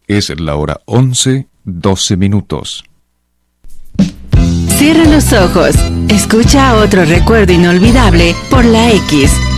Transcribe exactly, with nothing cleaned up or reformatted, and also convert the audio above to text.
Es la hora once, doce minutos. Cierra los ojos. Escucha otro recuerdo inolvidable por la X